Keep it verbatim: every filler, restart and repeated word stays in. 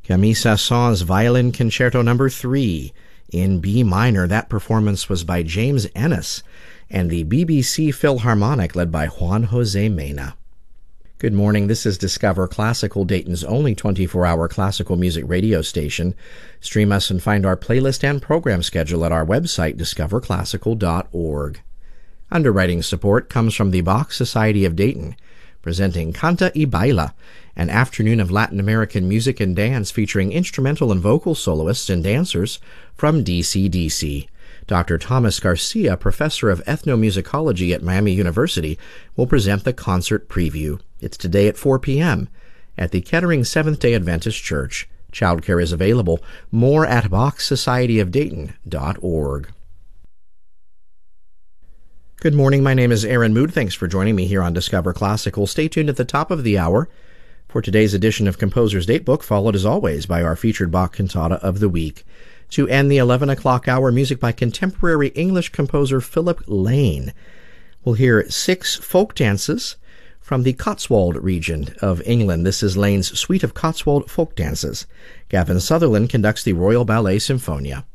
Camille Saint-Saëns Violin Concerto Number three in B minor. That performance was by James Ennis and the B B C Philharmonic led by Juan José Mena. Good morning. This is Discover Classical, Dayton's only twenty-four hour classical music radio station. Stream us and find our playlist and program schedule at our website, discover classical dot org. Underwriting support comes from the Bach Society of Dayton, presenting Canta y Baila, an afternoon of Latin American music and dance featuring instrumental and vocal soloists and dancers from D C D C. Doctor Thomas Garcia, professor of ethnomusicology at Miami University, will present the concert preview. It's today at four p.m. at the Kettering Seventh-day Adventist Church. Childcare is available. More at bach society of dayton dot org. Good morning. My name is Aaron Mood. Thanks for joining me here on Discover Classical. Stay tuned at the top of the hour for today's edition of Composer's Datebook, followed as always by our featured Bach cantata of the week. To end the eleven o'clock hour, music by contemporary English composer Philip Lane. We'll hear six folk dances from the Cotswold region of England. This is Lane's Suite of Cotswold Folk Dances. Gavin Sutherland conducts the Royal Ballet Symphonia.